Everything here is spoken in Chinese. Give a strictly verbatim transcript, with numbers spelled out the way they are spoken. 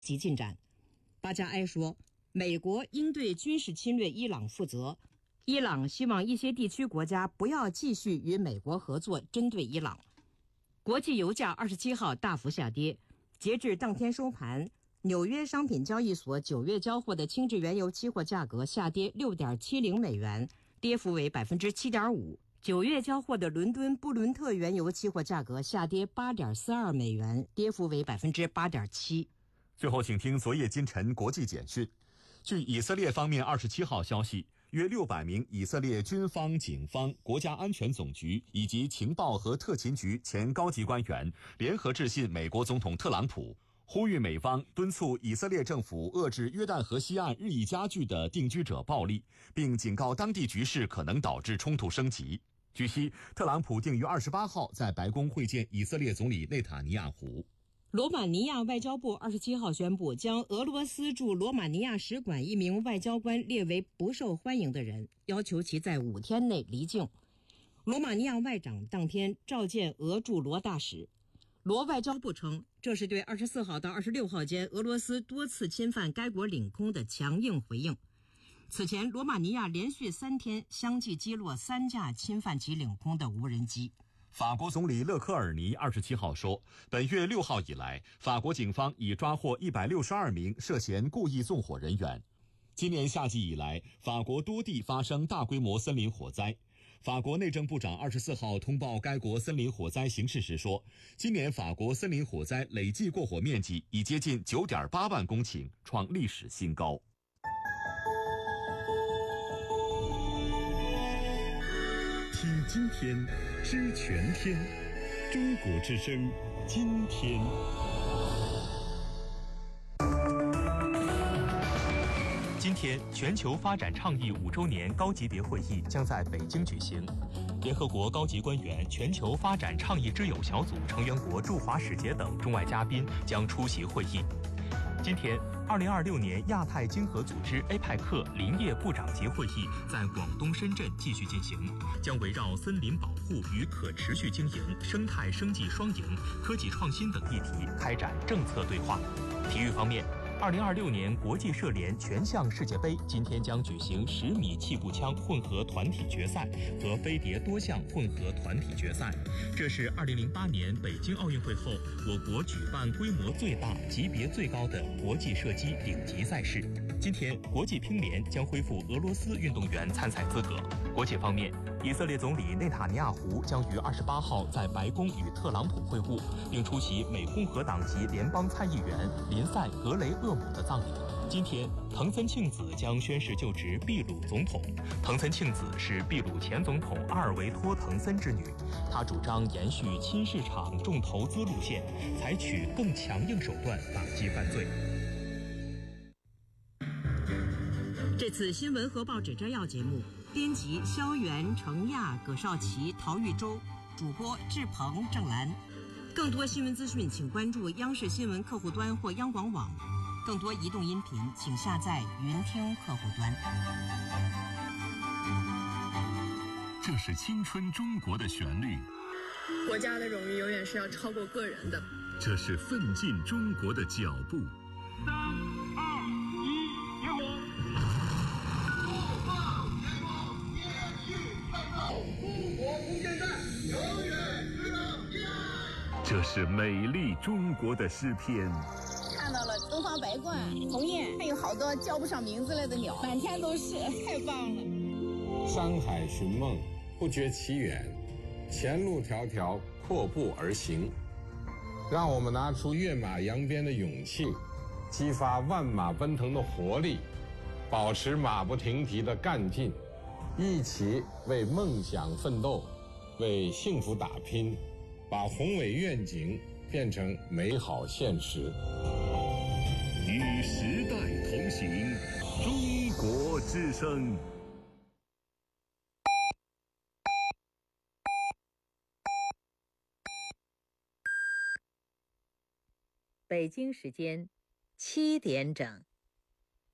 及进展。巴加埃说，美国应对军事侵略伊朗负责，伊朗希望一些地区国家不要继续与美国合作针对伊朗。国际油价二十七号大幅下跌，截至当天收盘，纽约商品交易所九月交货的轻质原油期货价格下跌 六点七零美元，跌幅为 百分之七点五。九月交货的伦敦布伦特原油期货价格下跌 八点四二美元，跌幅为 百分之八点七。 最后请听昨夜今晨国际简讯。据以色列方面二十七号消息，约六百名以色列军方、警方、国家安全总局以及情报和特勤局前高级官员联合致信美国总统特朗普，呼吁美方敦促以色列政府遏制约旦河西岸日益加剧的定居者暴力，并警告当地局势可能导致冲突升级。据悉，特朗普定于二十八号在白宫会见以色列总理内塔尼亚胡。 罗马尼亚外交部二十七号宣布，将俄罗斯驻罗马尼亚使馆一名外交官列为不受欢迎的人，要求其在五天内离境。罗马尼亚外长当天召见俄驻罗大使。罗外交部称，这是对二十四号到二十六号间俄罗斯多次侵犯该国领空的强硬回应。此前，罗马尼亚连续三天相继击落三架侵犯其领空的无人机。 法国总理勒科尔尼二十七号说，本月六号以来，法国警方已抓获一百六十二名涉嫌故意纵火人员。今年夏季以来，法国多地发生大规模森林火灾。法国内政部长二十四号通报该国森林火灾形势时说，今年法国森林火灾累计过火面积已接近 九点八万公顷，创历史新高。 听今天，知全天，中国之声，今天。 今天，全球发展倡议五周年高级别会议将在北京举行。联合国高级官员、全球发展倡议之友小组成员国驻华使节等中外嘉宾将出席会议。今天，二零二六年亚太经合组织 A P E C 林业部长级会议在广东深圳继续进行，将围绕森林保护与可持续经营、生态生计双赢、科技创新等议题开展政策对话。体育方面，二零二六年国际射联全项世界杯今天将举行十米气步枪混合团体决赛和飞碟多项混合团体决赛。这是二零零八年北京奥运会后我国举办规模最大、级别最高的国际射击顶级赛事。今天，国际乒联将恢复俄罗斯运动员参赛资格。国际方面，以色列总理内塔尼亚胡将于二十八号在白宫与特朗普会晤，并出席美共和党籍联邦参议员林赛·格雷厄姆的葬礼。今天，藤森庆子将宣誓就职秘鲁总统。藤森庆子是秘鲁前总统阿尔维托·藤森之女，她主张延续亲市场重投资路线，采取更强硬手段打击犯罪。 这次新闻和报纸摘要节目，编辑肖元、程亚、葛少奇、陶玉洲，主播志鹏、郑兰。更多新闻资讯，请关注央视新闻客户端或央广网。更多移动音频，请下载云听客户端。 这是青春中国的旋律， 国家的荣誉永远是要超过个人的。 这是奋进中国的脚步。 三二一，点火！不放烟火，延续奋斗，护国无间战，永远值得纪念。 这是美丽中国的诗篇。 看到了东方白鹳、鸿雁，还有好多叫不上名字来的鸟，满天都是，太棒了。 山海寻梦，不觉其远，前路迢迢，阔步而行。让我们拿出跃马扬鞭的勇气，激发万马奔腾的活力，保持马不停蹄的干劲，一起为梦想奋斗，为幸福打拼，把宏伟愿景变成美好现实。 与时代同行，中国之声。 北京时间七点整。